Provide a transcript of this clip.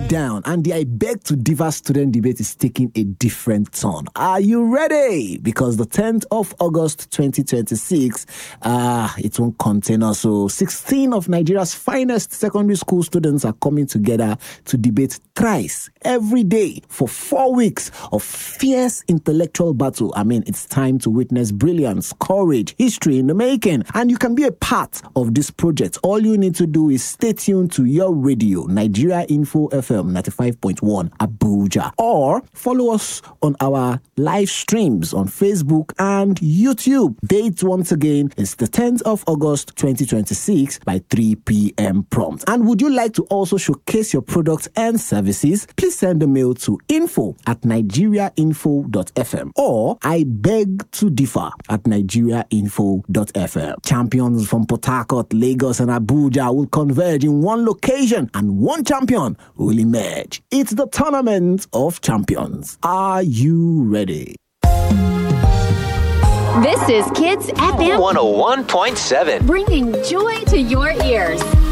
down, and the I Beg to Differ student debate is taking a different turn. Are you ready? Because the 10th of August 2026, it won't contain us. So 16 of Nigeria's finest secondary school students are coming together to debate thrice every day for 4 weeks of fierce intellectual battle. I mean, it's time to witness brilliance, courage, history in the making. And you can be a part of this project. All you need to do is stay tuned to your radio, Nigeria Info FM 95.1 Abuja, or follow us on our live streams on Facebook and YouTube. Date once again is the 10th of August 2026 by 3 p.m. prompt. And would you like to also showcase your products and services? Please send a mail to info@nigeriainfo.fm or I beg to differ at nigeriainfo.fm. Champions from Port Harcourt, Lagos, and Abuja will converge in one location, and one champion will emerge. It's the Tournament of Champions. Are you ready? This is Kids FM 101.7, bringing joy to your ears.